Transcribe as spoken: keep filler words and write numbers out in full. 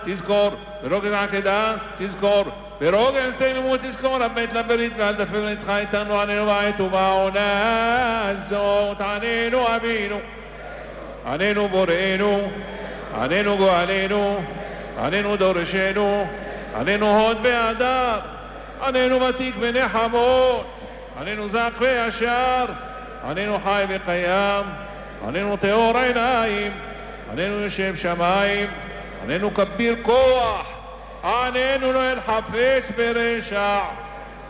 תזכור, ברוגז עקדה, תזכור, ברוגז תמימות תזכור, הבית לברית ואל תפר נתך איתנו עלינו בעת ובעונה הזאת, עלינו אבינו, עלינו בוראנו, עלינו גואלנו, עלינו דורשנו, עלינו הוד והדר, עלינו ותיק ונחמות, עלינו זך וישר, עלינו חי וקיים, עלינו טהור עיניים, עלינו יושב שמיים, עלינו כביר כוח, עלינו לא אל חפץ ברשע,